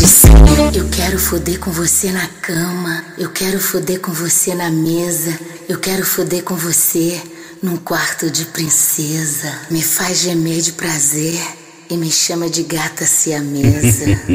você. Eu quero foder com você na cama, eu quero foder com você na mesa, eu quero foder com você num quarto de princesa. Me faz gemer de prazer e me chama de gata siamesa.